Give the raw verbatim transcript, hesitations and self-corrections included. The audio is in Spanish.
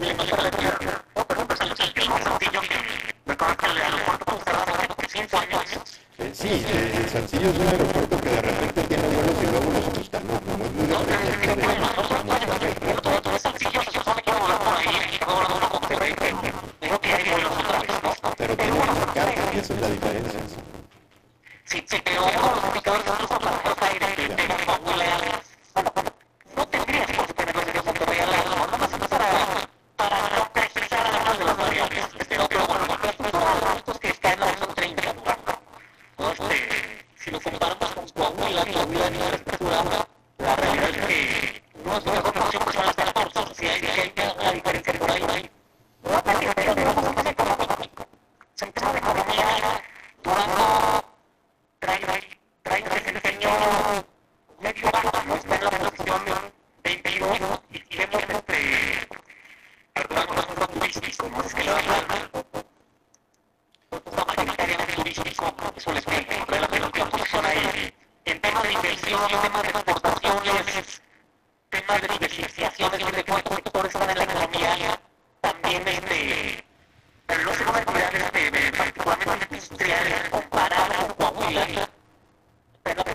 problemas para la tierra. No, pero pues el sencillo que recuerdo que el aeropuerto estaba hace que cinco años. Eh, sí, eh, el Saltillo es un aeropuerto que de repente tiene vuelos y luego los sustan, ¿no? Como es muy dependiente de Todo es sencillo, se supone que iba a volar por ahí, que va volando un poco por ahí, pero creo que hay vuelos otra vez, ¿no? pero tiene una carga y esa es la diferencia. Sí, sí, pero uno de los indicadores de los pasajeros aire de Coahuila, bueno, no tendrías por qué tenerlos de Monterrey al lado, no más para, para no precisar algunas de las variables, pero, pero bueno, los puntos que están en la zona treinta, ¿no? Este, si lo comparamos con Coahuila, Coahuila no es presurada, la realidad es que no es una opción que son las catorce, si hay, si hay una diferencia por ahí, ahí. No, pero pero digamos un tema económico, se empieza de economía, Durango trae, trae, trae ese diseño medio bajo, no está en la posición veintidós y vemos este algunos puntos turísticos, ¿no? Es que la verdad, no mayoritariamente turístico, eso les pide, pero la mejor posición ahí en temas de inversión, temas de exportaciones, temas de diversificaciones, de cuántos sectores están en la economía, también este, pero no se van a cuidar este, particularmente industriales,